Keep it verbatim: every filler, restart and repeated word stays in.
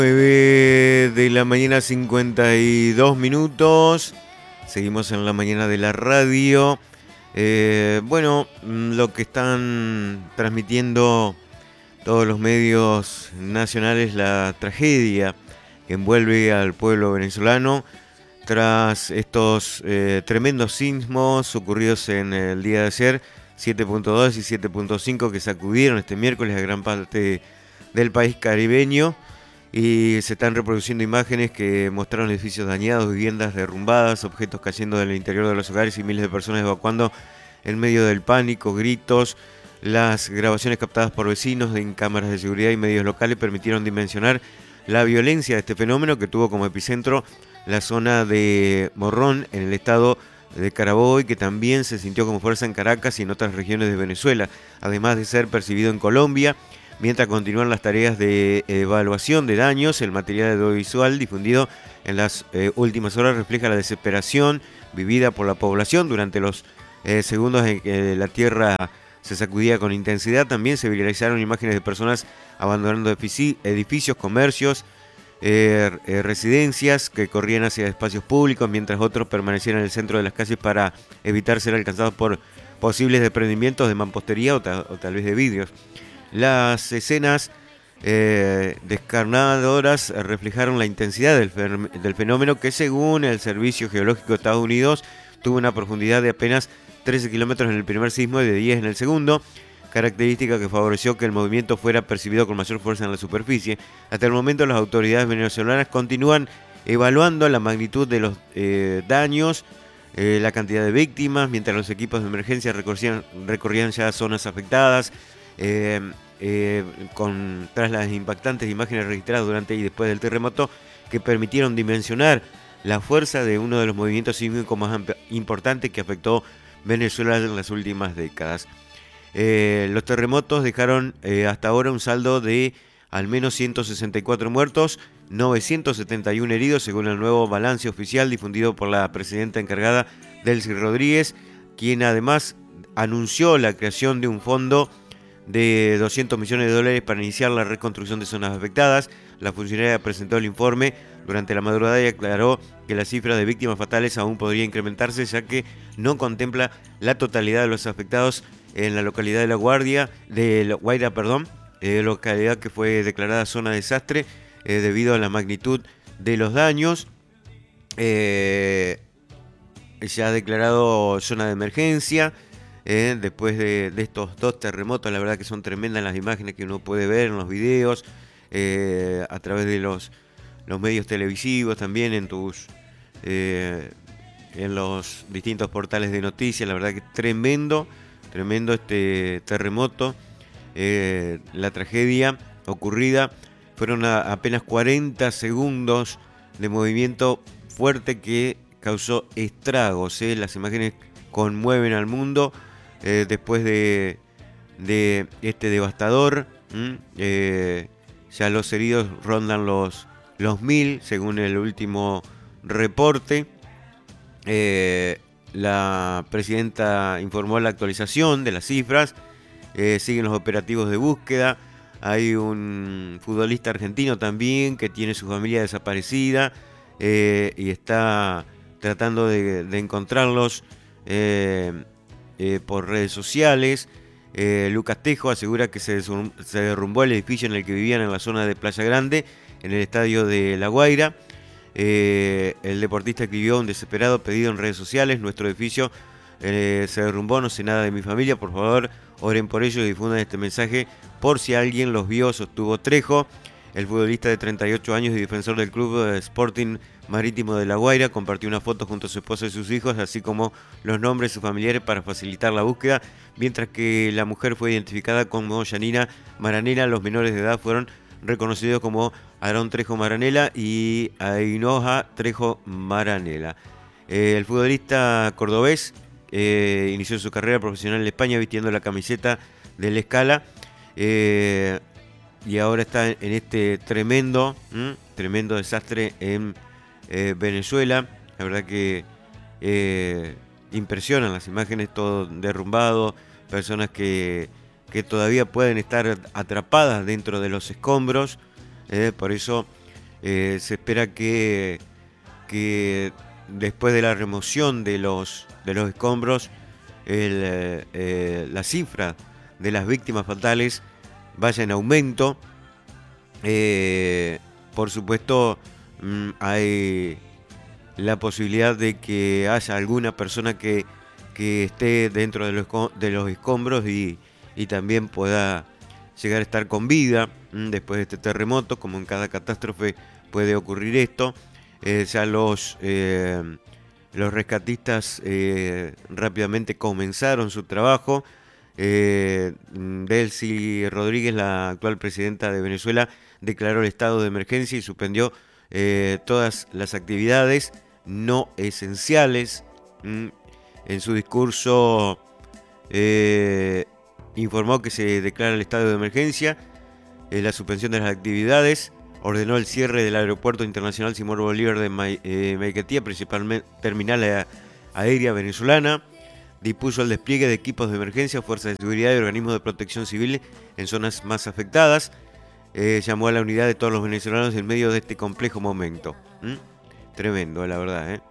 nueve de la mañana, cincuenta y dos minutos. Seguimos en la mañana de la radio. Eh, bueno, mm, lo que están transmitiendo todos los medios nacionales, la tragedia que envuelve al pueblo venezolano tras estos eh, tremendos sismos ocurridos en el día de ayer, siete punto dos y siete punto cinco, que sacudieron este miércoles a gran parte del país caribeño. Y se están reproduciendo imágenes que mostraron edificios dañados, viviendas derrumbadas, objetos cayendo del interior de los hogares y miles de personas evacuando en medio del pánico, gritos. Las grabaciones captadas por vecinos en cámaras de seguridad y medios locales permitieron dimensionar la violencia de este fenómeno, que tuvo como epicentro la zona de Morrón, en el estado de Carabobo, y que también se sintió como fuerza en Caracas y en otras regiones de Venezuela, además de ser percibido en Colombia. Mientras continúan las tareas de evaluación de daños, el material audiovisual difundido en las eh, últimas horas refleja la desesperación vivida por la población durante los eh, segundos en que la tierra se sacudía con intensidad. También se viralizaron imágenes de personas abandonando edificios, comercios, eh, eh, residencias que corrían hacia espacios públicos, mientras otros permanecían en el centro de las calles para evitar ser alcanzados por posibles desprendimientos de mampostería o, ta- o tal vez de vidrios. Las escenas eh, descarnadoras reflejaron la intensidad del, del fenómeno, que según el Servicio Geológico de Estados Unidos tuvo una profundidad de apenas trece kilómetros en el primer sismo y de diez en el segundo, característica que favoreció que el movimiento fuera percibido con mayor fuerza en la superficie. Hasta el momento las autoridades venezolanas continúan evaluando la magnitud de los eh, daños, eh, la cantidad de víctimas, mientras los equipos de emergencia recorrían, recorrían ya zonas afectadas. Eh, eh, con, tras las impactantes imágenes registradas durante y después del terremoto, que permitieron dimensionar la fuerza de uno de los movimientos sísmicos más importantes que afectó Venezuela en las últimas décadas. Eh, los terremotos dejaron eh, hasta ahora un saldo de al menos ciento sesenta y cuatro muertos, novecientos setenta y uno heridos, según el nuevo balance oficial difundido por la presidenta encargada, Delcy Rodríguez, quien además anunció la creación de un fondo de doscientos millones de dólares para iniciar la reconstrucción de zonas afectadas. La funcionaria presentó el informe durante la madrugada y aclaró que la cifra de víctimas fatales aún podría incrementarse, ya que no contempla la totalidad de los afectados en la localidad de La Guardia, de La Guaira, perdón, eh, localidad que fue declarada zona de desastre eh, debido a la magnitud de los daños. Eh, ya ha declarado zona de emergencia. Eh, después de, de estos dos terremotos, la verdad que son tremendas las imágenes que uno puede ver en los videos, eh, a través de los, los medios televisivos, también en tus eh, en los distintos portales de noticias. La verdad que tremendo, tremendo este terremoto. Eh, la tragedia ocurrida fueron a, apenas cuarenta segundos de movimiento fuerte que causó estragos. Eh. Las imágenes conmueven al mundo. Eh, después de, de este devastador, eh, ya los heridos rondan los, los mil, según el último reporte. Eh, la presidenta informó la actualización de las cifras. Eh, siguen los operativos de búsqueda. Hay un futbolista argentino también que tiene su familia desaparecida, eh, y está tratando de, de encontrarlos eh, Eh, por redes sociales. eh, Lucas Tejo asegura que se, se derrumbó el edificio en el que vivían en la zona de Playa Grande, en el estadio de La Guaira. Eh, el deportista escribió un desesperado pedido en redes sociales: nuestro edificio eh, se derrumbó, no sé nada de mi familia, por favor oren por ello y difundan este mensaje por si alguien los vio, sostuvo Trejo. El futbolista de treinta y ocho años y defensor del club Sporting Marítimo de La Guaira compartió una foto junto a su esposa y sus hijos, así como los nombres de sus familiares para facilitar la búsqueda, mientras que la mujer fue identificada como Yanina Maranela. Los menores de edad fueron reconocidos como Aarón Trejo Maranela y Ainhoa Trejo Maranela. Eh, el futbolista cordobés eh, inició su carrera profesional en España vistiendo la camiseta del Escala. Eh, y ahora está en este tremendo, ¿m? tremendo desastre en eh, Venezuela. La verdad que eh, impresionan las imágenes, todo derrumbado, personas que, que todavía pueden estar atrapadas dentro de los escombros. Eh, por eso Eh, se espera que, que después de la remoción de los, de los escombros, el, eh, eh, la cifra de las víctimas fatales vaya en aumento. Eh, por supuesto, mm, hay la posibilidad de que haya alguna persona que, que esté dentro de los, de los escombros y, y también pueda llegar a estar con vida mm, después de este terremoto. Como en cada catástrofe puede ocurrir esto. Eh, ya los, eh, los rescatistas eh, rápidamente comenzaron su trabajo. Eh, Delcy Rodríguez, la actual presidenta de Venezuela, declaró el estado de emergencia y suspendió eh, todas las actividades no esenciales. Mm, En su discurso eh, informó que se declara el estado de emergencia, eh, la suspensión de las actividades, ordenó el cierre del Aeropuerto Internacional Simón Bolívar de Ma eh, Maiquetía, principal terminal a aérea venezolana. Dispuso el despliegue de equipos de emergencia, fuerzas de seguridad y organismos de protección civil en zonas más afectadas. Eh, llamó a la unidad de todos los venezolanos en medio de este complejo momento. ¿Mm? Tremendo, la verdad, ¿eh?